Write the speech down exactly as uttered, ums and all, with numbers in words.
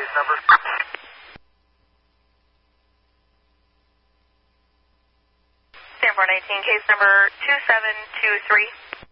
case number. Sanford nineteen, case number two seven two three.